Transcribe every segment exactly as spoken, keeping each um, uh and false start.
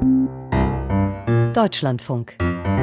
Deutschlandfunk.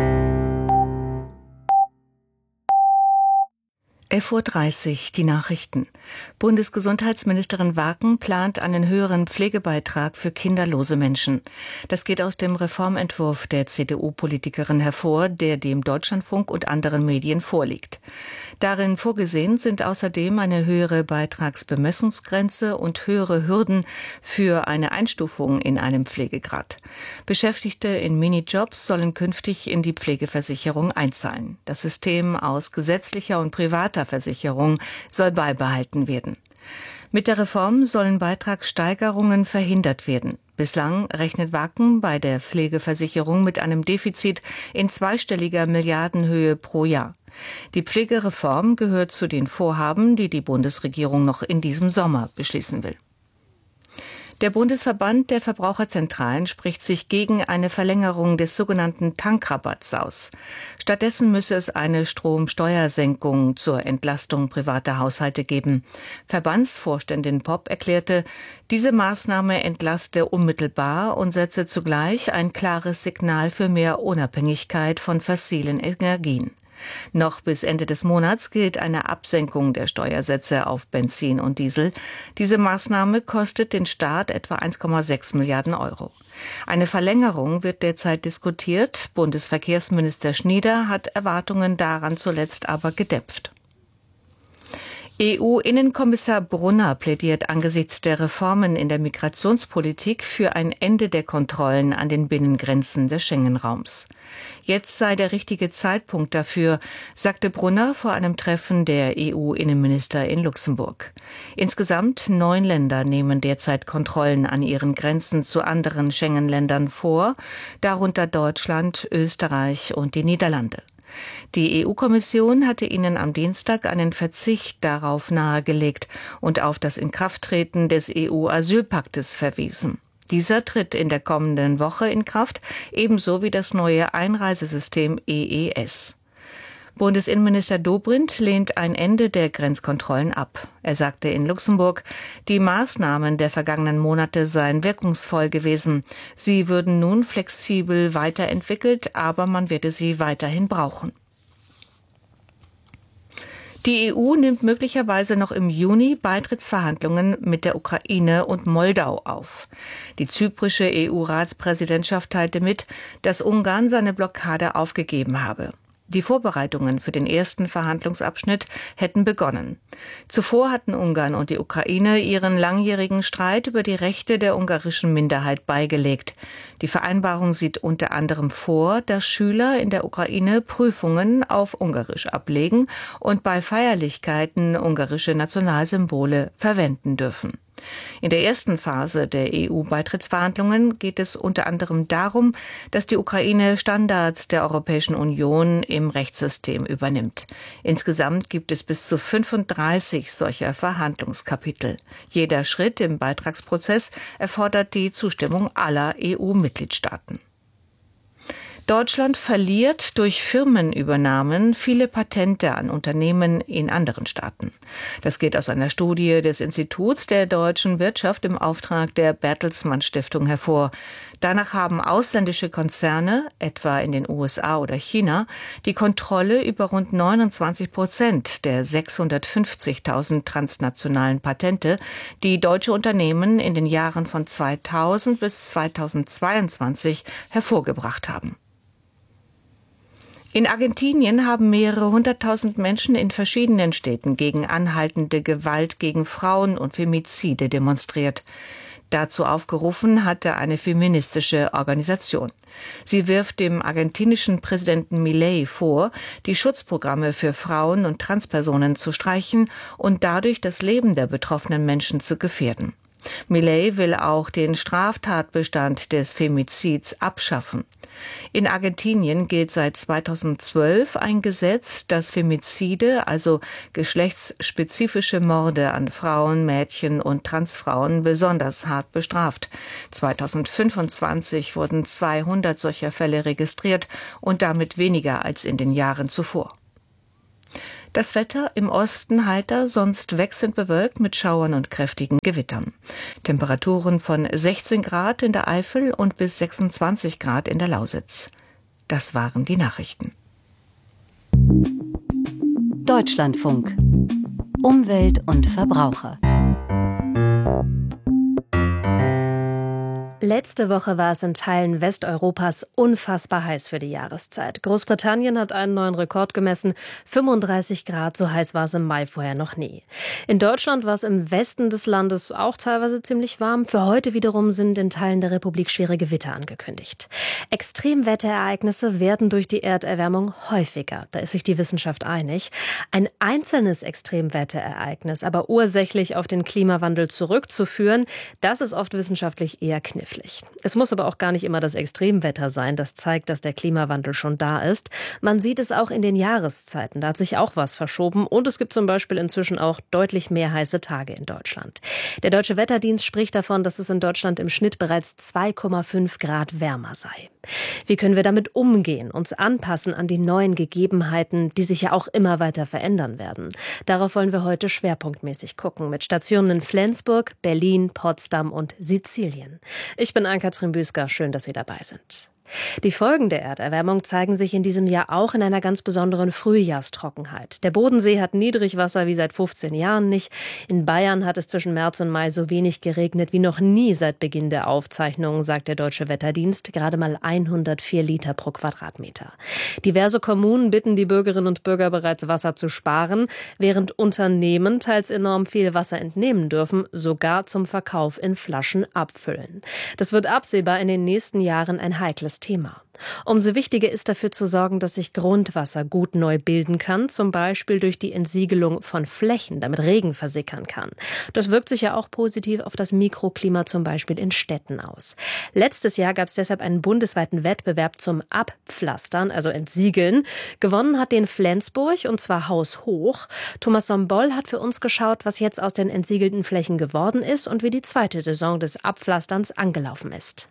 elf Uhr dreißig, die Nachrichten. Bundesgesundheitsministerin Waken plant einen höheren Pflegebeitrag für kinderlose Menschen. Das geht aus dem Reformentwurf der C D U-Politikerin hervor, der dem Deutschlandfunk und anderen Medien vorliegt. Darin vorgesehen sind außerdem eine höhere Beitragsbemessungsgrenze und höhere Hürden für eine Einstufung in einem Pflegegrad. Beschäftigte in Minijobs sollen künftig in die Pflegeversicherung einzahlen. Das System aus gesetzlicher und privater Versicherung soll beibehalten werden. Mit der Reform sollen Beitragssteigerungen verhindert werden. Bislang rechnet Waken bei der Pflegeversicherung mit einem Defizit in zweistelliger Milliardenhöhe pro Jahr. Die Pflegereform gehört zu den Vorhaben, die die Bundesregierung noch in diesem Sommer beschließen will. Der Bundesverband der Verbraucherzentralen spricht sich gegen eine Verlängerung des sogenannten Tankrabatts aus. Stattdessen müsse es eine Stromsteuersenkung zur Entlastung privater Haushalte geben. Verbandsvorständin Popp erklärte, diese Maßnahme entlaste unmittelbar und setze zugleich ein klares Signal für mehr Unabhängigkeit von fossilen Energien. Noch bis Ende des Monats gilt eine Absenkung der Steuersätze auf Benzin und Diesel. Diese Maßnahme kostet den Staat etwa eins Komma sechs Milliarden Euro. Eine Verlängerung wird derzeit diskutiert. Bundesverkehrsminister Schnieder hat Erwartungen daran zuletzt aber gedämpft. E U-Innenkommissar Brunner plädiert angesichts der Reformen in der Migrationspolitik für ein Ende der Kontrollen an den Binnengrenzen des Schengen-Raums. Jetzt sei der richtige Zeitpunkt dafür, sagte Brunner vor einem Treffen der E U-Innenminister in Luxemburg. Insgesamt neun Länder nehmen derzeit Kontrollen an ihren Grenzen zu anderen Schengen-Ländern vor, darunter Deutschland, Österreich und die Niederlande. Die E U-Kommission hatte ihnen am Dienstag einen Verzicht darauf nahegelegt und auf das Inkrafttreten des E U-Asylpaktes verwiesen. Dieser tritt in der kommenden Woche in Kraft, ebenso wie das neue Einreisesystem E E S. Bundesinnenminister Dobrindt lehnt ein Ende der Grenzkontrollen ab. Er sagte in Luxemburg, die Maßnahmen der vergangenen Monate seien wirkungsvoll gewesen. Sie würden nun flexibel weiterentwickelt, aber man werde sie weiterhin brauchen. Die E U nimmt möglicherweise noch im Juni Beitrittsverhandlungen mit der Ukraine und Moldau auf. Die zyprische E U-Ratspräsidentschaft teilte mit, dass Ungarn seine Blockade aufgegeben habe. Die Vorbereitungen für den ersten Verhandlungsabschnitt hätten begonnen. Zuvor hatten Ungarn und die Ukraine ihren langjährigen Streit über die Rechte der ungarischen Minderheit beigelegt. Die Vereinbarung sieht unter anderem vor, dass Schüler in der Ukraine Prüfungen auf Ungarisch ablegen und bei Feierlichkeiten ungarische Nationalsymbole verwenden dürfen. In der ersten Phase der E U-Beitrittsverhandlungen geht es unter anderem darum, dass die Ukraine Standards der Europäischen Union im Rechtssystem übernimmt. Insgesamt gibt es bis zu fünfunddreißig solcher Verhandlungskapitel. Jeder Schritt im Beitragsprozess erfordert die Zustimmung aller E U-Mitgliedstaaten. Deutschland verliert durch Firmenübernahmen viele Patente an Unternehmen in anderen Staaten. Das geht aus einer Studie des Instituts der deutschen Wirtschaft im Auftrag der Bertelsmann Stiftung hervor. Danach haben ausländische Konzerne, etwa in den U S A oder China, die Kontrolle über rund neunundzwanzig Prozent der sechshundertfünfzigtausend transnationalen Patente, die deutsche Unternehmen in den Jahren von zweitausend bis zweitausendzweiundzwanzig hervorgebracht haben. In Argentinien haben mehrere hunderttausend Menschen in verschiedenen Städten gegen anhaltende Gewalt gegen Frauen und Femizide demonstriert. Dazu aufgerufen hatte eine feministische Organisation. Sie wirft dem argentinischen Präsidenten Milei vor, die Schutzprogramme für Frauen und Transpersonen zu streichen und dadurch das Leben der betroffenen Menschen zu gefährden. Milei will auch den Straftatbestand des Femizids abschaffen. In Argentinien gilt seit zweitausendzwölf ein Gesetz, das Femizide, also geschlechtsspezifische Morde an Frauen, Mädchen und Transfrauen, besonders hart bestraft. zweitausendfünfundzwanzig wurden zweihundert solcher Fälle registriert und damit weniger als in den Jahren zuvor. Das Wetter im Osten heiter, sonst wechselnd bewölkt mit Schauern und kräftigen Gewittern. Temperaturen von sechzehn Grad in der Eifel und bis sechsundzwanzig Grad in der Lausitz. Das waren die Nachrichten. Deutschlandfunk. Umwelt und Verbraucher. Letzte Woche war es in Teilen Westeuropas unfassbar heiß für die Jahreszeit. Großbritannien hat einen neuen Rekord gemessen. fünfunddreißig Grad, so heiß war es im Mai vorher noch nie. In Deutschland war es im Westen des Landes auch teilweise ziemlich warm. Für heute wiederum sind in Teilen der Republik schwere Gewitter angekündigt. Extremwetterereignisse werden durch die Erderwärmung häufiger. Da ist sich die Wissenschaft einig. Ein einzelnes Extremwetterereignis, aber ursächlich auf den Klimawandel zurückzuführen, das ist oft wissenschaftlich eher knifflig. Es muss aber auch gar nicht immer das Extremwetter sein, das zeigt, dass der Klimawandel schon da ist. Man sieht es auch in den Jahreszeiten, da hat sich auch was verschoben und es gibt zum Beispiel inzwischen auch deutlich mehr heiße Tage in Deutschland. Der Deutsche Wetterdienst spricht davon, dass es in Deutschland im Schnitt bereits zwei Komma fünf Grad wärmer sei. Wie können wir damit umgehen, uns anpassen an die neuen Gegebenheiten, die sich ja auch immer weiter verändern werden? Darauf wollen wir heute schwerpunktmäßig gucken, mit Stationen in Flensburg, Berlin, Potsdam und Sizilien. Ich bin Ann-Kathrin Büsker, schön, dass Sie dabei sind. Die Folgen der Erderwärmung zeigen sich in diesem Jahr auch in einer ganz besonderen Frühjahrstrockenheit. Der Bodensee hat Niedrigwasser wie seit fünfzehn Jahren nicht. In Bayern hat es zwischen März und Mai so wenig geregnet wie noch nie seit Beginn der Aufzeichnungen, sagt der Deutsche Wetterdienst. Gerade mal hundertvier Liter pro Quadratmeter. Diverse Kommunen bitten die Bürgerinnen und Bürger bereits, Wasser zu sparen, während Unternehmen teils enorm viel Wasser entnehmen dürfen, sogar zum Verkauf in Flaschen abfüllen. Das wird absehbar in den nächsten Jahren ein heikles Thema. Umso wichtiger ist dafür zu sorgen, dass sich Grundwasser gut neu bilden kann, zum Beispiel durch die Entsiegelung von Flächen, damit Regen versickern kann. Das wirkt sich ja auch positiv auf das Mikroklima zum Beispiel in Städten aus. Letztes Jahr gab es deshalb einen bundesweiten Wettbewerb zum Abpflastern, also Entsiegeln. Gewonnen hat den Flensburg, und zwar haushoch. Thomas Somboll hat für uns geschaut, was jetzt aus den entsiegelten Flächen geworden ist und wie die zweite Saison des Abpflasterns angelaufen ist.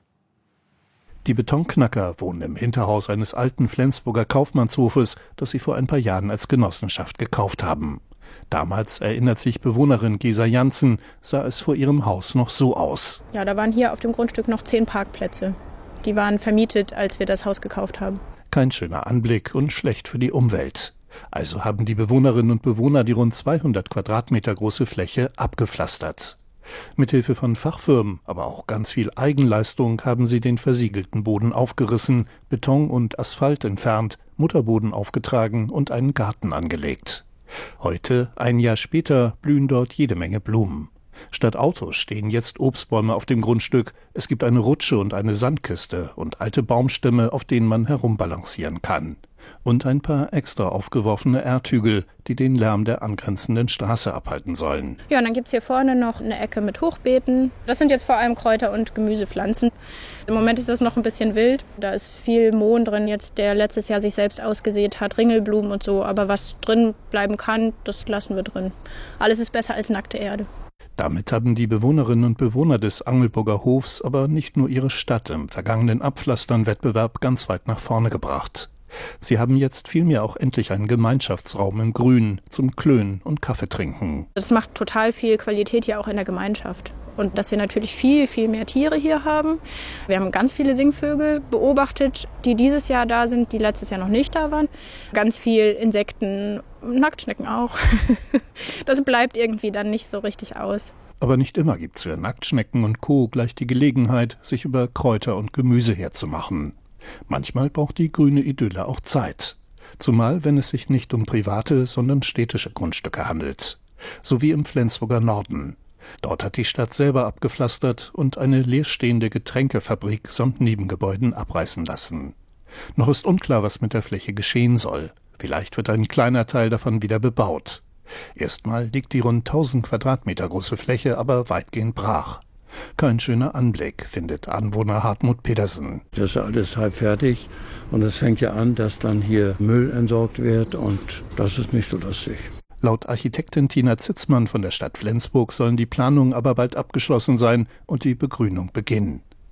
Die Betonknacker wohnen im Hinterhaus eines alten Flensburger Kaufmannshofes, das sie vor ein paar Jahren als Genossenschaft gekauft haben. Damals, erinnert sich Bewohnerin Gesa Janssen, sah es vor ihrem Haus noch so aus. Ja, da waren hier auf dem Grundstück noch zehn Parkplätze. Die waren vermietet, als wir das Haus gekauft haben. Kein schöner Anblick und schlecht für die Umwelt. Also haben die Bewohnerinnen und Bewohner die rund zweihundert Quadratmeter große Fläche abgepflastert. Mithilfe von Fachfirmen, aber auch ganz viel Eigenleistung haben sie den versiegelten Boden aufgerissen, Beton und Asphalt entfernt, Mutterboden aufgetragen und einen Garten angelegt. Heute, ein Jahr später, blühen dort jede Menge Blumen. Statt Autos stehen jetzt Obstbäume auf dem Grundstück, es gibt eine Rutsche und eine Sandkiste und alte Baumstämme, auf denen man herumbalancieren kann. Und ein paar extra aufgeworfene Erdhügel, die den Lärm der angrenzenden Straße abhalten sollen. Ja, und dann gibt's hier vorne noch eine Ecke mit Hochbeeten. Das sind jetzt vor allem Kräuter- und Gemüsepflanzen. Im Moment ist das noch ein bisschen wild. Da ist viel Mohn drin jetzt, der letztes Jahr sich selbst ausgesät hat, Ringelblumen und so. Aber was drin bleiben kann, das lassen wir drin. Alles ist besser als nackte Erde. Damit haben die Bewohnerinnen und Bewohner des Angelburger Hofs aber nicht nur ihre Stadt im vergangenen Abpflastern-Wettbewerb ganz weit nach vorne gebracht. Sie haben jetzt vielmehr auch endlich einen Gemeinschaftsraum im Grün zum Klönen und Kaffee trinken. Das macht total viel Qualität hier auch in der Gemeinschaft. Und dass wir natürlich viel, viel mehr Tiere hier haben. Wir haben ganz viele Singvögel beobachtet, die dieses Jahr da sind, die letztes Jahr noch nicht da waren. Ganz viel Insekten, Nacktschnecken auch. Das bleibt irgendwie dann nicht so richtig aus. Aber nicht immer gibt's für Nacktschnecken und Co. gleich die Gelegenheit, sich über Kräuter und Gemüse herzumachen. Manchmal braucht die grüne Idylle auch Zeit. Zumal, wenn es sich nicht um private, sondern städtische Grundstücke handelt. So wie im Flensburger Norden. Dort hat die Stadt selber abgepflastert und eine leerstehende Getränkefabrik samt Nebengebäuden abreißen lassen. Noch ist unklar, was mit der Fläche geschehen soll. Vielleicht wird ein kleiner Teil davon wieder bebaut. Erstmal liegt die rund tausend Quadratmeter große Fläche aber weitgehend brach. Kein schöner Anblick, findet Anwohner Hartmut Pedersen. Das ist alles halb fertig und es fängt ja an, dass dann hier Müll entsorgt wird und das ist nicht so lustig. Laut Architektin Tina Zitzmann von der Stadt Flensburg sollen die Planungen aber bald abgeschlossen sein und die Begrünung beginnen.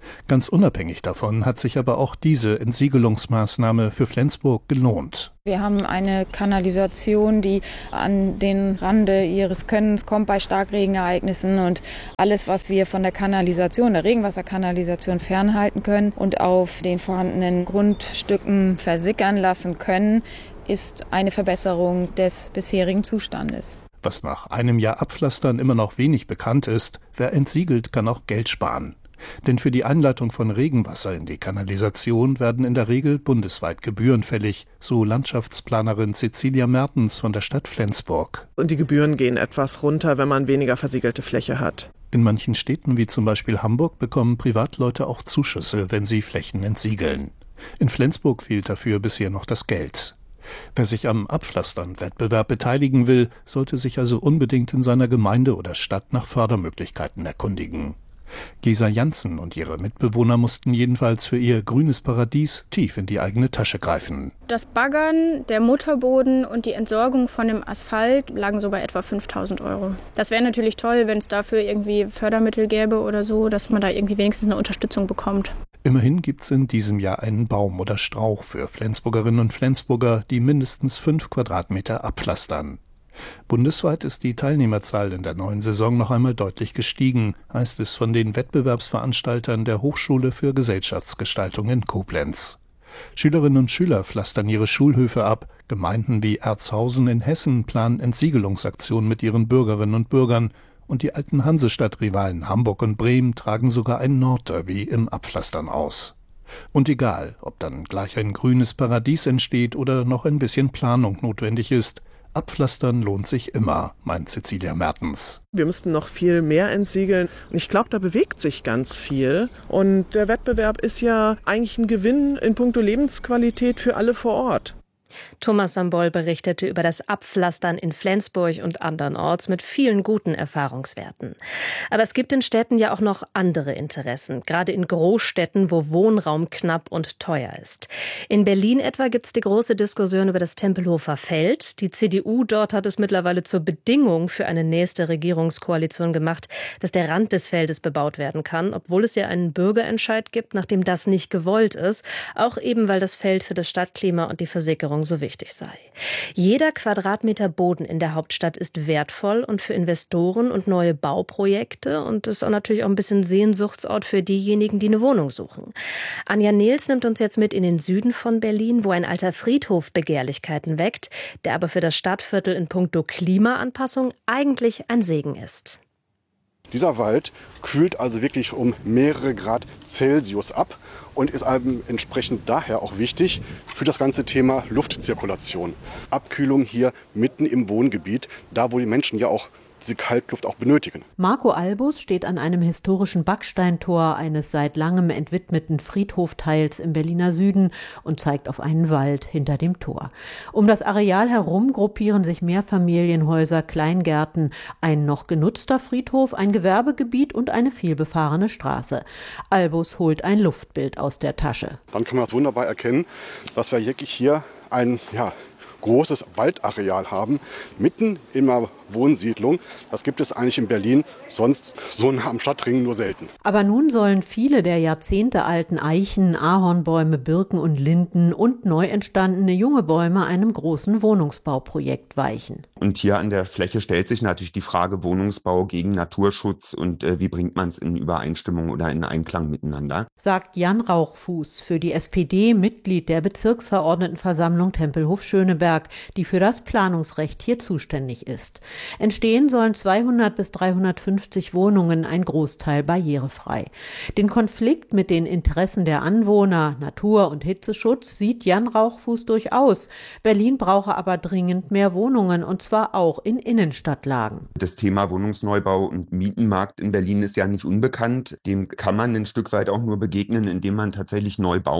Ganz unabhängig davon hat sich aber auch diese Entsiegelungsmaßnahme für Flensburg gelohnt. Wir haben eine Kanalisation, die an den Rande ihres Könnens kommt bei Starkregenereignissen, und alles, was wir von der Kanalisation, der Regenwasserkanalisation fernhalten können und auf den vorhandenen Grundstücken versickern lassen können, ist eine Verbesserung des bisherigen Zustandes. Was nach einem Jahr Abpflastern immer noch wenig bekannt ist, wer entsiegelt, kann auch Geld sparen. Denn für die Einleitung von Regenwasser in die Kanalisation werden in der Regel bundesweit Gebühren fällig, so Landschaftsplanerin Cecilia Mertens von der Stadt Flensburg. Und die Gebühren gehen etwas runter, wenn man weniger versiegelte Fläche hat. In manchen Städten wie zum Beispiel Hamburg bekommen Privatleute auch Zuschüsse, wenn sie Flächen entsiegeln. In Flensburg fehlt dafür bisher noch das Geld. Wer sich am Abpflastern-Wettbewerb beteiligen will, sollte sich also unbedingt in seiner Gemeinde oder Stadt nach Fördermöglichkeiten erkundigen. Gesa Janssen und ihre Mitbewohner mussten jedenfalls für ihr grünes Paradies tief in die eigene Tasche greifen. Das Baggern, der Mutterboden und die Entsorgung von dem Asphalt lagen so bei etwa fünftausend Euro. Das wäre natürlich toll, wenn es dafür irgendwie Fördermittel gäbe oder so, dass man da irgendwie wenigstens eine Unterstützung bekommt. Immerhin gibt es in diesem Jahr einen Baum oder Strauch für Flensburgerinnen und Flensburger, die mindestens fünf Quadratmeter abpflastern. Bundesweit ist die Teilnehmerzahl in der neuen Saison noch einmal deutlich gestiegen, heißt es von den Wettbewerbsveranstaltern der Hochschule für Gesellschaftsgestaltung in Koblenz. Schülerinnen und Schüler pflastern ihre Schulhöfe ab, Gemeinden wie Erzhausen in Hessen planen Entsiegelungsaktionen mit ihren Bürgerinnen und Bürgern, und die alten Hansestadt-Rivalen Hamburg und Bremen tragen sogar ein Nordderby im Abpflastern aus. Und egal, ob dann gleich ein grünes Paradies entsteht oder noch ein bisschen Planung notwendig ist, Abpflastern lohnt sich immer, meint Cecilia Mertens. Wir müssten noch viel mehr entsiegeln. Und ich glaube, da bewegt sich ganz viel. Und der Wettbewerb ist ja eigentlich ein Gewinn in puncto Lebensqualität für alle vor Ort. Thomas Sambol berichtete über das Abpflastern in Flensburg und andernorts mit vielen guten Erfahrungswerten. Aber es gibt in Städten ja auch noch andere Interessen, gerade in Großstädten, wo Wohnraum knapp und teuer ist. In Berlin etwa gibt es die große Diskussion über das Tempelhofer Feld. Die C D U dort hat es mittlerweile zur Bedingung für eine nächste Regierungskoalition gemacht, dass der Rand des Feldes bebaut werden kann, obwohl es ja einen Bürgerentscheid gibt, nachdem das nicht gewollt ist, auch eben weil das Feld für das Stadtklima und die Versickerung so wichtig sei. Jeder Quadratmeter Boden in der Hauptstadt ist wertvoll und für Investoren und neue Bauprojekte, und ist auch natürlich auch ein bisschen Sehnsuchtsort für diejenigen, die eine Wohnung suchen. Anja Nehls nimmt uns jetzt mit in den Süden von Berlin, wo ein alter Friedhof Begehrlichkeiten weckt, der aber für das Stadtviertel in puncto Klimaanpassung eigentlich ein Segen ist. Dieser Wald kühlt also wirklich um mehrere Grad Celsius ab und ist entsprechend daher auch wichtig für das ganze Thema Luftzirkulation. Abkühlung hier mitten im Wohngebiet, da wo die Menschen ja auch diese Kaltluft auch benötigen. Marco Albus steht an einem historischen Backsteintor eines seit langem entwidmeten Friedhofteils im Berliner Süden und zeigt auf einen Wald hinter dem Tor. Um das Areal herum gruppieren sich Mehrfamilienhäuser, Kleingärten, ein noch genutzter Friedhof, ein Gewerbegebiet und eine vielbefahrene Straße. Albus holt ein Luftbild aus der Tasche. Dann kann man das wunderbar erkennen, dass wir wirklich hier ein ja, großes Waldareal haben, mitten in einer Wohnsiedlung. Das gibt es eigentlich in Berlin sonst so nah am Stadtring nur selten. Aber nun sollen viele der jahrzehntealten Eichen, Ahornbäume, Birken und Linden und neu entstandene junge Bäume einem großen Wohnungsbauprojekt weichen. Und hier an der Fläche stellt sich natürlich die Frage Wohnungsbau gegen Naturschutz und äh, wie bringt man es in Übereinstimmung oder in Einklang miteinander, sagt Jan Rauchfuß, für die S P D Mitglied der Bezirksverordnetenversammlung Tempelhof-Schöneberg, die für das Planungsrecht hier zuständig ist. Entstehen sollen zweihundert bis dreihundertfünfzig Wohnungen, ein Großteil barrierefrei. Den Konflikt mit den Interessen der Anwohner, Natur- und Hitzeschutz sieht Jan Rauchfuß durchaus. Berlin brauche aber dringend mehr Wohnungen, und zwar auch in Innenstadtlagen. Das Thema Wohnungsneubau und Mietenmarkt in Berlin ist ja nicht unbekannt. Dem kann man ein Stück weit auch nur begegnen, indem man tatsächlich neu baut.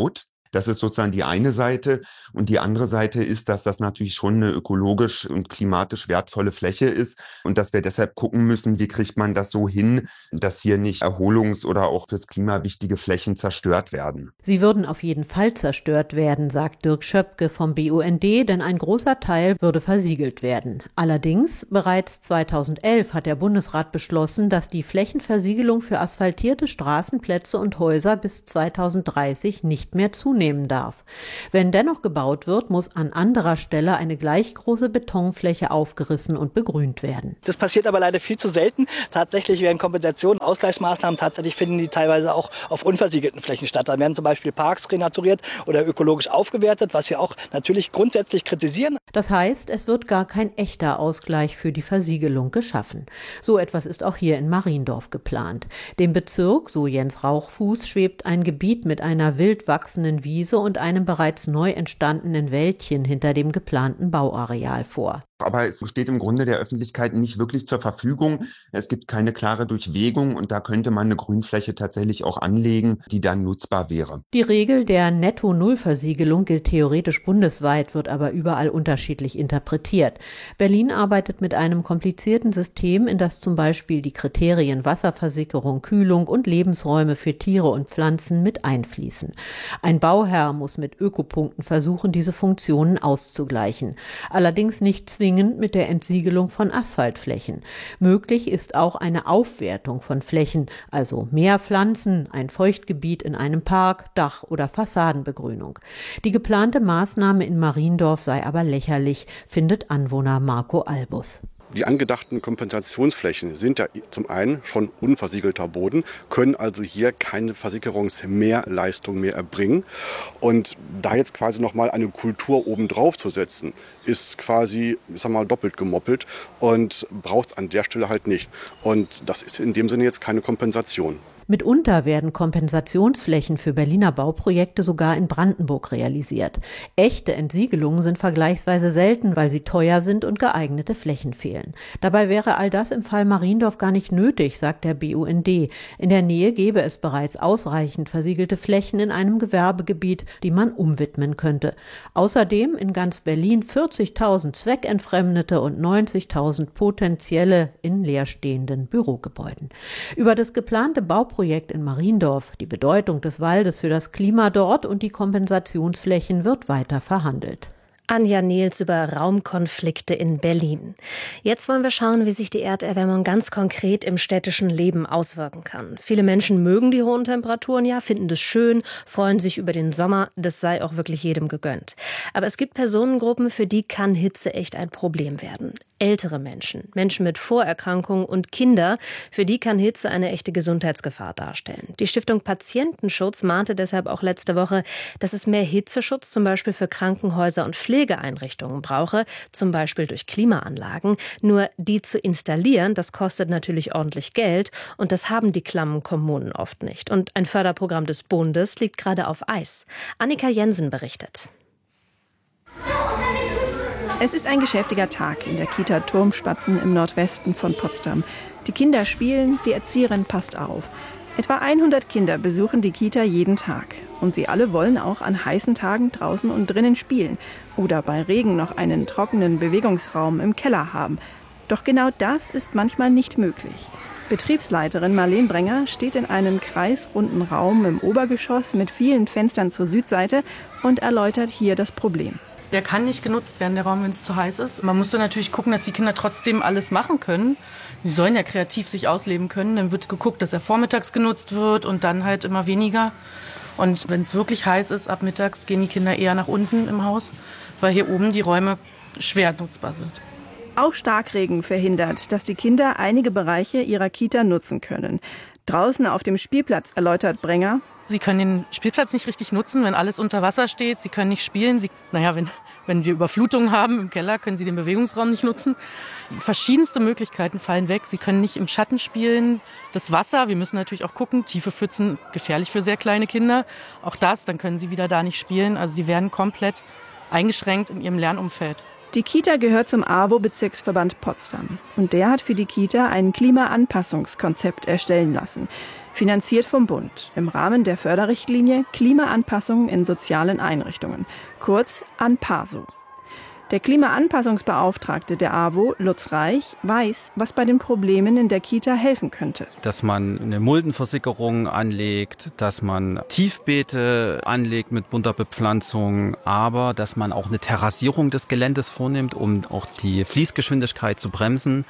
Das ist sozusagen die eine Seite. Und die andere Seite ist, dass das natürlich schon eine ökologisch und klimatisch wertvolle Fläche ist und dass wir deshalb gucken müssen, wie kriegt man das so hin, dass hier nicht erholungs- oder auch fürs Klima wichtige Flächen zerstört werden. Sie würden auf jeden Fall zerstört werden, sagt Dirk Schöpke vom B U N D, denn ein großer Teil würde versiegelt werden. Allerdings, bereits zweitausendelf hat der Bundesrat beschlossen, dass die Flächenversiegelung für asphaltierte Straßenplätze und Häuser bis zweitausenddreißig nicht mehr zunehmen darf. Wenn dennoch gebaut wird, muss an anderer Stelle eine gleich große Betonfläche aufgerissen und begrünt werden. Das passiert aber leider viel zu selten. Tatsächlich werden Kompensationen, Ausgleichsmaßnahmen, tatsächlich finden die teilweise auch auf unversiegelten Flächen statt. Da werden zum Beispiel Parks renaturiert oder ökologisch aufgewertet, was wir auch natürlich grundsätzlich kritisieren. Das heißt, es wird gar kein echter Ausgleich für die Versiegelung geschaffen. So etwas ist auch hier in Mariendorf geplant. Dem Bezirk, so Jens Rauchfuß, schwebt ein Gebiet mit einer wild wachsenden Wiese und einem bereits neu entstandenen Wäldchen hinter dem geplanten Bauareal vor. Aber es steht im Grunde der Öffentlichkeit nicht wirklich zur Verfügung. Es gibt keine klare Durchwegung und da könnte man eine Grünfläche tatsächlich auch anlegen, die dann nutzbar wäre. Die Regel der Netto-Null-Versiegelung gilt theoretisch bundesweit, wird aber überall unterschiedlich interpretiert. Berlin arbeitet mit einem komplizierten System, in das zum Beispiel die Kriterien Wasserversickerung, Kühlung und Lebensräume für Tiere und Pflanzen mit einfließen. Ein Bauherr muss mit Ökopunkten versuchen, diese Funktionen auszugleichen. Allerdings nicht zwingend mit der Entsiegelung von Asphaltflächen. Möglich ist auch eine Aufwertung von Flächen, also mehr Pflanzen, ein Feuchtgebiet in einem Park, Dach- oder Fassadenbegrünung. Die geplante Maßnahme in Mariendorf sei aber lächerlich, findet Anwohner Marco Albus. Die angedachten Kompensationsflächen sind ja zum einen schon unversiegelter Boden, können also hier keine Versickerungsmehrleistung mehr erbringen. Und da jetzt quasi nochmal eine Kultur obendrauf zu setzen, ist quasi, ich sag mal, doppelt gemoppelt und braucht es an der Stelle halt nicht. Und das ist in dem Sinne jetzt keine Kompensation. Mitunter werden Kompensationsflächen für Berliner Bauprojekte sogar in Brandenburg realisiert. Echte Entsiegelungen sind vergleichsweise selten, weil sie teuer sind und geeignete Flächen fehlen. Dabei wäre all das im Fall Mariendorf gar nicht nötig, sagt der B U N D. In der Nähe gäbe es bereits ausreichend versiegelte Flächen in einem Gewerbegebiet, die man umwidmen könnte. Außerdem in ganz Berlin vierzigtausend zweckentfremdete und neunzigtausend potenzielle in leerstehenden Bürogebäuden. Über das geplante Bauprojekt Projekt in Mariendorf, die Bedeutung des Waldes für das Klima dort und die Kompensationsflächen wird weiter verhandelt. Anja Nehls über Raumkonflikte in Berlin. Jetzt wollen wir schauen, wie sich die Erderwärmung ganz konkret im städtischen Leben auswirken kann. Viele Menschen mögen die hohen Temperaturen, ja, finden das schön, freuen sich über den Sommer. Das sei auch wirklich jedem gegönnt. Aber es gibt Personengruppen, für die kann Hitze echt ein Problem werden. Ältere Menschen, Menschen mit Vorerkrankungen und Kinder, für die kann Hitze eine echte Gesundheitsgefahr darstellen. Die Stiftung Patientenschutz mahnte deshalb auch letzte Woche, dass es mehr Hitzeschutz zum Beispiel für Krankenhäuser und Pflegeeinrichtungen brauche, zum Beispiel durch Klimaanlagen. Nur die zu installieren, das kostet natürlich ordentlich Geld und das haben die klammen Kommunen oft nicht. Und ein Förderprogramm des Bundes liegt gerade auf Eis. Annika Jensen berichtet. Es ist ein geschäftiger Tag in der Kita Turmspatzen im Nordwesten von Potsdam. Die Kinder spielen, die Erzieherin passt auf. Etwa hundert Kinder besuchen die Kita jeden Tag. Und sie alle wollen auch an heißen Tagen draußen und drinnen spielen. Oder bei Regen noch einen trockenen Bewegungsraum im Keller haben. Doch genau das ist manchmal nicht möglich. Betriebsleiterin Marlene Brenger steht in einem kreisrunden Raum im Obergeschoss mit vielen Fenstern zur Südseite und erläutert hier das Problem. Der kann nicht genutzt werden, der Raum, wenn es zu heiß ist. Man muss dann natürlich gucken, dass die Kinder trotzdem alles machen können. Die sollen ja kreativ sich ausleben können. Dann wird geguckt, dass er vormittags genutzt wird und dann halt immer weniger. Und wenn es wirklich heiß ist, ab mittags gehen die Kinder eher nach unten im Haus, weil hier oben die Räume schwer nutzbar sind. Auch Starkregen verhindert, dass die Kinder einige Bereiche ihrer Kita nutzen können. Draußen auf dem Spielplatz, erläutert Brenger. Sie können den Spielplatz nicht richtig nutzen, wenn alles unter Wasser steht. Sie können nicht spielen. Sie, naja, wenn, wenn wir Überflutungen haben im Keller, können Sie den Bewegungsraum nicht nutzen. Verschiedenste Möglichkeiten fallen weg. Sie können nicht im Schatten spielen. Das Wasser, wir müssen natürlich auch gucken, tiefe Pfützen, gefährlich für sehr kleine Kinder. Auch das, dann können Sie wieder da nicht spielen. Also Sie werden komplett eingeschränkt in Ihrem Lernumfeld. Die Kita gehört zum A W O-Bezirksverband Potsdam. Und der hat für die Kita ein Klimaanpassungskonzept erstellen lassen. finanziert vom Bund im Rahmen der Förderrichtlinie Klimaanpassung in sozialen Einrichtungen, kurz ANPASO. Der Klimaanpassungsbeauftragte der A W O, Lutz Reich, weiß, was bei den Problemen in der Kita helfen könnte. Dass man eine Muldenversickerung anlegt, dass man Tiefbeete anlegt mit bunter Bepflanzung, aber dass man auch eine Terrassierung des Geländes vornimmt, um auch die Fließgeschwindigkeit zu bremsen.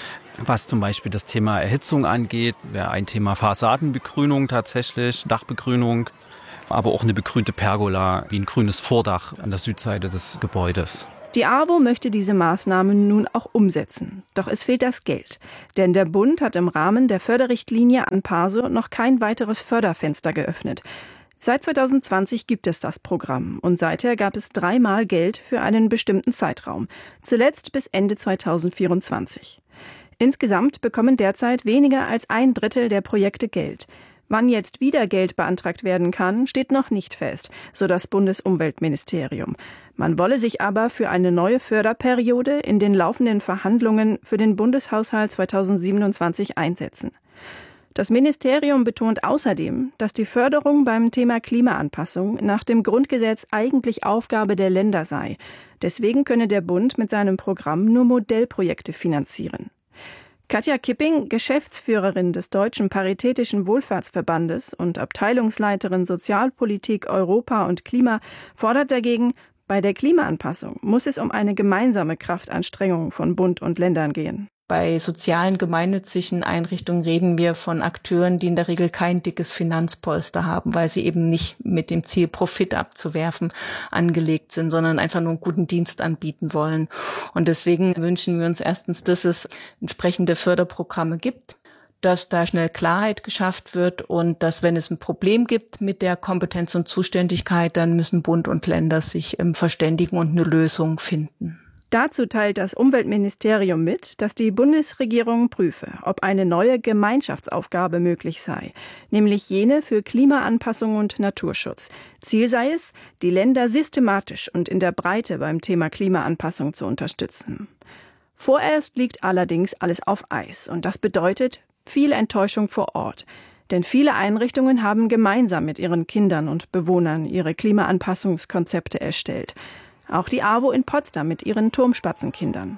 Was zum Beispiel das Thema Erhitzung angeht, wäre ein Thema Fassadenbegrünung tatsächlich, Dachbegrünung, aber auch eine begrünte Pergola wie ein grünes Vordach an der Südseite des Gebäudes. Die A W O möchte diese Maßnahmen nun auch umsetzen. Doch es fehlt das Geld. Denn der Bund hat im Rahmen der Förderrichtlinie ANPASO noch kein weiteres Förderfenster geöffnet. Seit zwanzig zwanzig gibt es das Programm und seither gab es dreimal Geld für einen bestimmten Zeitraum. Zuletzt bis Ende zwanzig vierundzwanzig. Insgesamt bekommen derzeit weniger als ein Drittel der Projekte Geld. Wann jetzt wieder Geld beantragt werden kann, steht noch nicht fest, so das Bundesumweltministerium. Man wolle sich aber für eine neue Förderperiode in den laufenden Verhandlungen für den Bundeshaushalt zwanzig siebenundzwanzig einsetzen. Das Ministerium betont außerdem, dass die Förderung beim Thema Klimaanpassung nach dem Grundgesetz eigentlich Aufgabe der Länder sei. Deswegen könne der Bund mit seinem Programm nur Modellprojekte finanzieren. Katja Kipping, Geschäftsführerin des Deutschen Paritätischen Wohlfahrtsverbandes und Abteilungsleiterin Sozialpolitik, Europa und Klima, fordert dagegen, bei der Klimaanpassung muss es um eine gemeinsame Kraftanstrengung von Bund und Ländern gehen. Bei sozialen, gemeinnützigen Einrichtungen reden wir von Akteuren, die in der Regel kein dickes Finanzpolster haben, weil sie eben nicht mit dem Ziel, Profit abzuwerfen, angelegt sind, sondern einfach nur einen guten Dienst anbieten wollen. Und deswegen wünschen wir uns erstens, dass es entsprechende Förderprogramme gibt, dass da schnell Klarheit geschafft wird und dass, wenn es ein Problem gibt mit der Kompetenz und Zuständigkeit, dann müssen Bund und Länder sich verständigen und eine Lösung finden. Dazu teilt das Umweltministerium mit, dass die Bundesregierung prüfe, ob eine neue Gemeinschaftsaufgabe möglich sei, nämlich jene für Klimaanpassung und Naturschutz. Ziel sei es, die Länder systematisch und in der Breite beim Thema Klimaanpassung zu unterstützen. Vorerst liegt allerdings alles auf Eis und das bedeutet viel Enttäuschung vor Ort. Denn viele Einrichtungen haben gemeinsam mit ihren Kindern und Bewohnern ihre Klimaanpassungskonzepte erstellt. Auch die A W O in Potsdam mit ihren Turmspatzenkindern.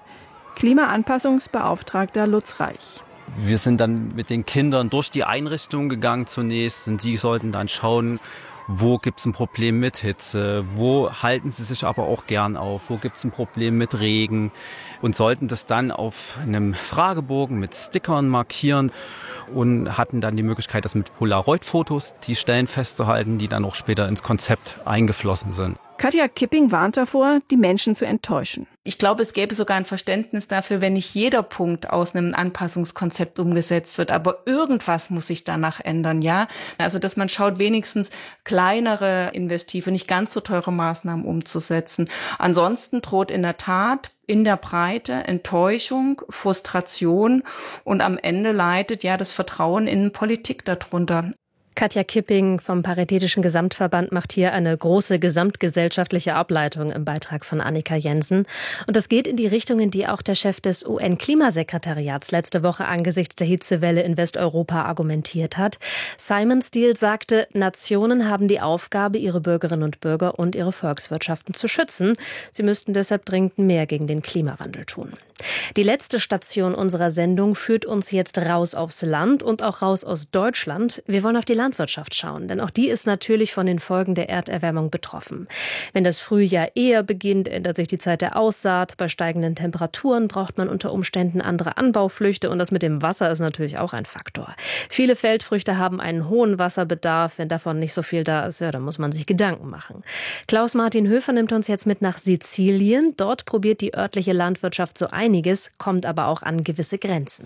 Klimaanpassungsbeauftragter Lutz Reich. Wir sind dann mit den Kindern durch die Einrichtung gegangen zunächst und die sollten dann schauen, wo gibt es ein Problem mit Hitze, wo halten sie sich aber auch gern auf, wo gibt es ein Problem mit Regen und sollten das dann auf einem Fragebogen mit Stickern markieren und hatten dann die Möglichkeit, das mit Polaroid-Fotos, die Stellen festzuhalten, die dann auch später ins Konzept eingeflossen sind. Katja Kipping warnt davor, die Menschen zu enttäuschen. Ich glaube, es gäbe sogar ein Verständnis dafür, wenn nicht jeder Punkt aus einem Anpassungskonzept umgesetzt wird. Aber irgendwas muss sich danach ändern, ja? Also, dass man schaut, wenigstens kleinere, investive, nicht ganz so teure Maßnahmen umzusetzen. Ansonsten droht in der Tat in der Breite Enttäuschung, Frustration und am Ende leidet ja das Vertrauen in Politik darunter. Katja Kipping vom Paritätischen Gesamtverband macht hier eine große gesamtgesellschaftliche Ableitung im Beitrag von Annika Jensen. Und das geht in die Richtung, in die auch der Chef des U N-Klimasekretariats letzte Woche angesichts der Hitzewelle in Westeuropa argumentiert hat. Simon Steele sagte, Nationen haben die Aufgabe, ihre Bürgerinnen und Bürger und ihre Volkswirtschaften zu schützen. Sie müssten deshalb dringend mehr gegen den Klimawandel tun. Die letzte Station unserer Sendung führt uns jetzt raus aufs Land und auch raus aus Deutschland. Wir wollen auf die Landwirtschaft schauen, denn auch die ist natürlich von den Folgen der Erderwärmung betroffen. Wenn das Frühjahr eher beginnt, ändert sich die Zeit der Aussaat. Bei steigenden Temperaturen braucht man unter Umständen andere Anbauflüchte und das mit dem Wasser ist natürlich auch ein Faktor. Viele Feldfrüchte haben einen hohen Wasserbedarf. Wenn davon nicht so viel da ist, ja, dann muss man sich Gedanken machen. Klaus-Martin Höfer nimmt uns jetzt mit nach Sizilien. Dort probiert die örtliche Landwirtschaft so einiges, kommt aber auch an gewisse Grenzen.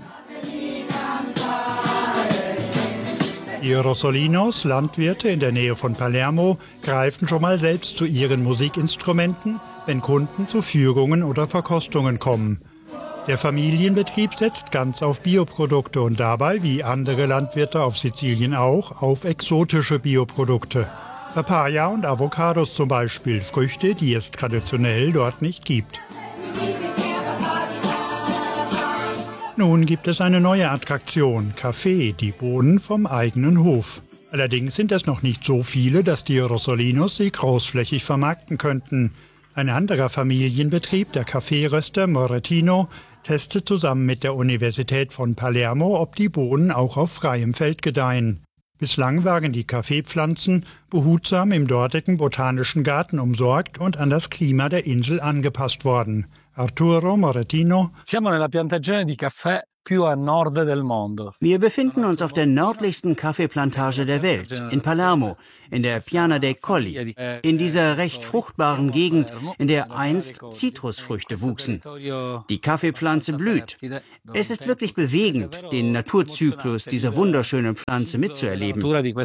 Die Rossolinos, Landwirte in der Nähe von Palermo, greifen schon mal selbst zu ihren Musikinstrumenten, wenn Kunden zu Führungen oder Verkostungen kommen. Der Familienbetrieb setzt ganz auf Bioprodukte und dabei, wie andere Landwirte auf Sizilien auch, auf exotische Bioprodukte. Papaya und Avocados zum Beispiel, Früchte, die es traditionell dort nicht gibt. Nun gibt es eine neue Attraktion, Kaffee, die Bohnen vom eigenen Hof. Allerdings sind es noch nicht so viele, dass die Rossolinos sie großflächig vermarkten könnten. Ein anderer Familienbetrieb, der Kaffeeröster Moretino, testet zusammen mit der Universität von Palermo, ob die Bohnen auch auf freiem Feld gedeihen. Bislang waren die Kaffeepflanzen behutsam im dortigen botanischen Garten umsorgt und an das Klima der Insel angepasst worden. Arturo Moretino: Siamo nella piantagione di caffè più a nord del mondo. Wir befinden uns auf der nördlichsten Kaffeeplantage der Welt, in Palermo, in der Piana dei Colli, in dieser recht fruchtbaren Gegend, in der einst Zitrusfrüchte wuchsen. Die Kaffeepflanze blüht. Es ist wirklich bewegend, den Naturzyklus dieser wunderschönen Pflanze mitzuerleben.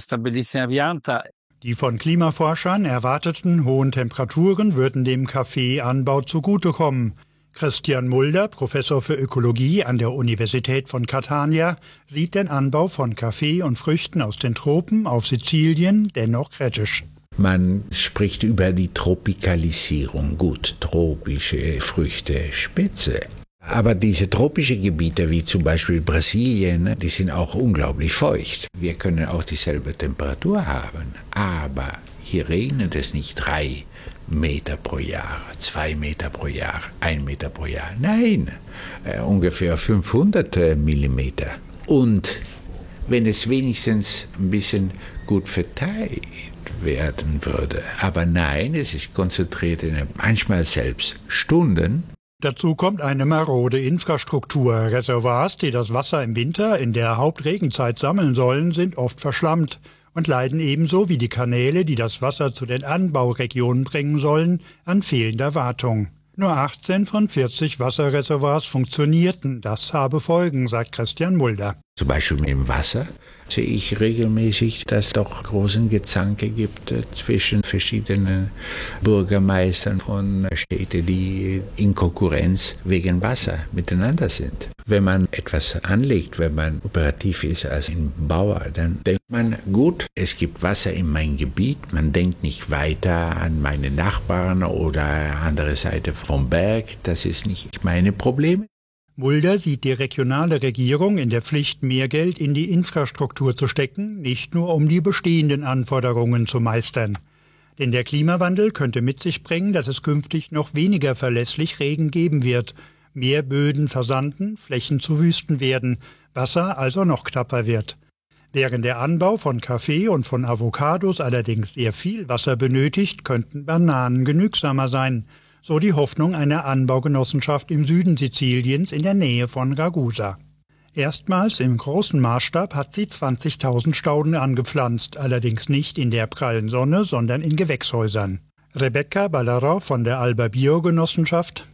Die von Klimaforschern erwarteten hohen Temperaturen würden dem Kaffeeanbau zugutekommen. Christian Mulder, Professor für Ökologie an der Universität von Catania, sieht den Anbau von Kaffee und Früchten aus den Tropen auf Sizilien dennoch kritisch. Man spricht über die Tropikalisierung. Gut, tropische Früchte, spitze. Aber diese tropischen Gebiete, wie zum Beispiel Brasilien, die sind auch unglaublich feucht. Wir können auch dieselbe Temperatur haben, aber hier regnet es nicht drei Meter pro Jahr, zwei Meter pro Jahr, ein Meter pro Jahr. Nein, äh, ungefähr fünfhundert Millimeter. Und wenn es wenigstens ein bisschen gut verteilt werden würde. Aber nein, es ist konzentriert in manchmal selbst Stunden. Dazu kommt eine marode Infrastruktur. Reservoirs, die das Wasser im Winter in der Hauptregenzeit sammeln sollen, sind oft verschlammt und leiden ebenso wie die Kanäle, die das Wasser zu den Anbauregionen bringen sollen, an fehlender Wartung. Nur achtzehn von vierzig Wasserreservoirs funktionierten. Das habe Folgen, sagt Christian Mulder. Zum Beispiel mit dem Wasser sehe ich regelmäßig, dass es doch großen Gezanke gibt zwischen verschiedenen Bürgermeistern von Städten, die in Konkurrenz wegen Wasser miteinander sind. Wenn man etwas anlegt, wenn man operativ ist als ein Bauer, dann denkt man, gut, es gibt Wasser in meinem Gebiet, man denkt nicht weiter an meine Nachbarn oder andere Seite vom Berg, das ist nicht meine Probleme. Mulder sieht die regionale Regierung in der Pflicht, mehr Geld in die Infrastruktur zu stecken, nicht nur um die bestehenden Anforderungen zu meistern. Denn der Klimawandel könnte mit sich bringen, dass es künftig noch weniger verlässlich Regen geben wird, mehr Böden versanden, Flächen zu Wüsten werden, Wasser also noch knapper wird. Während der Anbau von Kaffee und von Avocados allerdings sehr viel Wasser benötigt, könnten Bananen genügsamer sein. So die Hoffnung einer Anbaugenossenschaft im Süden Siziliens in der Nähe von Ragusa. Erstmals im großen Maßstab hat sie zwanzigtausend Stauden angepflanzt, allerdings nicht in der prallen Sonne, sondern in Gewächshäusern. Rebecca Ballarò von der Alba Bio-Genossenschaft: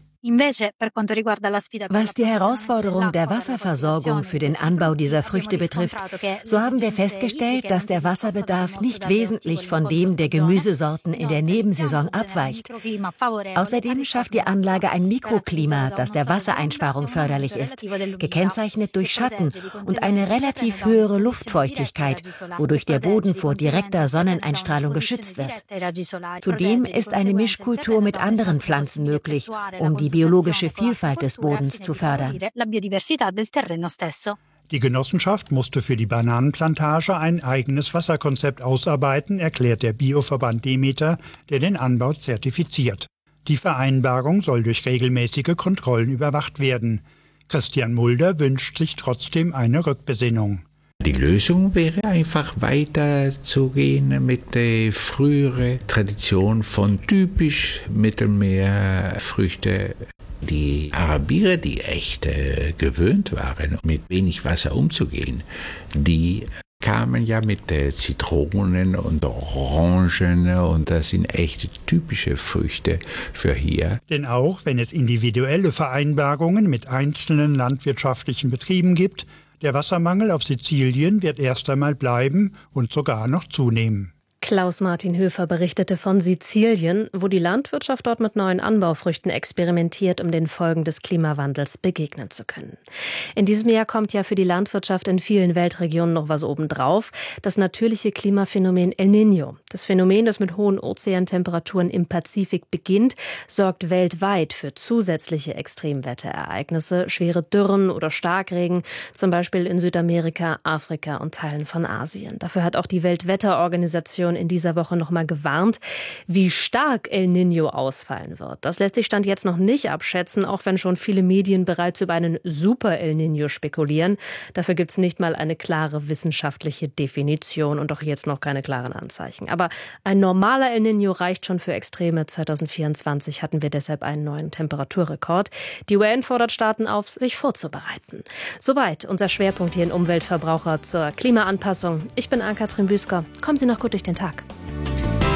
Was die Herausforderung der Wasserversorgung für den Anbau dieser Früchte betrifft, so haben wir festgestellt, dass der Wasserbedarf nicht wesentlich von dem der Gemüsesorten in der Nebensaison abweicht. Außerdem schafft die Anlage ein Mikroklima, das der Wassereinsparung förderlich ist, gekennzeichnet durch Schatten und eine relativ höhere Luftfeuchtigkeit, wodurch der Boden vor direkter Sonneneinstrahlung geschützt wird. Zudem ist eine Mischkultur mit anderen Pflanzen möglich, um die biologische Vielfalt des Bodens zu fördern. Die Genossenschaft musste für die Bananenplantage ein eigenes Wasserkonzept ausarbeiten, erklärt der Bioverband Demeter, der den Anbau zertifiziert. Die Vereinbarung soll durch regelmäßige Kontrollen überwacht werden. Christian Mulder wünscht sich trotzdem eine Rückbesinnung. Die Lösung wäre einfach weiterzugehen mit der früheren Tradition von typisch Mittelmeerfrüchten. Die Arabier, die echt äh, gewöhnt waren, mit wenig Wasser umzugehen, die kamen ja mit äh, Zitronen und Orangen und das sind echt typische Früchte für hier. Denn auch wenn es individuelle Vereinbarungen mit einzelnen landwirtschaftlichen Betrieben gibt, der Wassermangel auf Sizilien wird erst einmal bleiben und sogar noch zunehmen. Klaus-Martin Höfer berichtete von Sizilien, wo die Landwirtschaft dort mit neuen Anbaufrüchten experimentiert, um den Folgen des Klimawandels begegnen zu können. In diesem Jahr kommt ja für die Landwirtschaft in vielen Weltregionen noch was obendrauf: das natürliche Klimaphänomen El Niño. Das Phänomen, das mit hohen Ozeantemperaturen im Pazifik beginnt, sorgt weltweit für zusätzliche Extremwetterereignisse, schwere Dürren oder Starkregen, zum Beispiel in Südamerika, Afrika und Teilen von Asien. Dafür hat auch die Weltwetterorganisation in dieser Woche noch mal gewarnt, wie stark El Niño ausfallen wird. Das lässt sich Stand jetzt noch nicht abschätzen, auch wenn schon viele Medien bereits über einen Super El Niño spekulieren. Dafür gibt es nicht mal eine klare wissenschaftliche Definition und auch jetzt noch keine klaren Anzeichen. Aber ein normaler El Niño reicht schon für Extreme. zwanzig vierundzwanzig hatten wir deshalb einen neuen Temperaturrekord. Die U N fordert Staaten auf, sich vorzubereiten. Soweit unser Schwerpunkt hier in Umweltverbraucher zur Klimaanpassung. Ich bin Ann-Kathrin Büsker. Kommen Sie noch gut durch den Tag.